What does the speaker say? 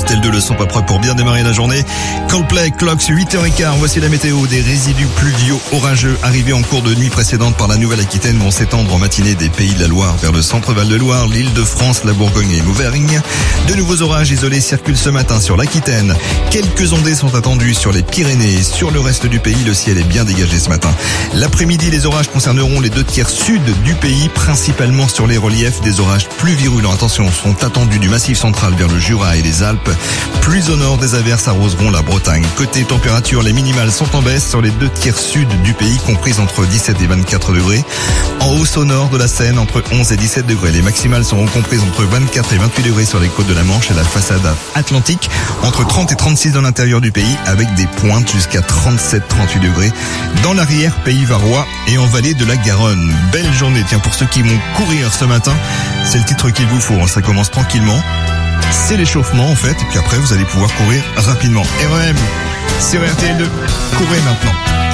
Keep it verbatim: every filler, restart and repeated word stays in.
R T L deux, le son pas prêt pour bien démarrer la journée. Coldplay, Clocks, huit heures quinze. Voici la météo. Des résidus pluviaux orageux arrivés en cours de nuit précédente par la Nouvelle-Aquitaine vont s'étendre en matinée des Pays de la Loire vers le centre Val-de-Loire, l'Île-de-France, la Bourgogne et l'Auvergne. De nouveaux orages isolés circulent ce matin sur l'Aquitaine. Quelques ondées sont attendues sur les Pyrénées. Sur le reste du pays, le ciel est bien dégagé ce matin. L'après-midi, les orages concerneront les deux tiers sud du pays, principalement sur les reliefs. Des orages plus virulents, attention, sont attendus du Massif central vers le Jura et les Alpes. Plus au nord, des averses arroseront la Bretagne. Côté température, les minimales sont en baisse sur les deux tiers sud du pays, comprises entre dix-sept et vingt-quatre degrés. En hausse au nord de la Seine, entre onze et dix-sept degrés. Les maximales seront comprises entre vingt-quatre et vingt-huit degrés sur les côtes de la Manche et la façade atlantique. Entre trente et trente-six dans l'intérieur du pays, avec des pointes jusqu'à trente-sept à trente-huit degrés dans l'arrière pays varois et en vallée de la Garonne. Belle journée, tiens, pour ceux qui vont courir ce matin, c'est le titre qu'il vous faut. Ça commence tranquillement. C'est l'échauffement en fait, et puis après vous allez pouvoir courir rapidement. R E M sur R T L deux, courez maintenant.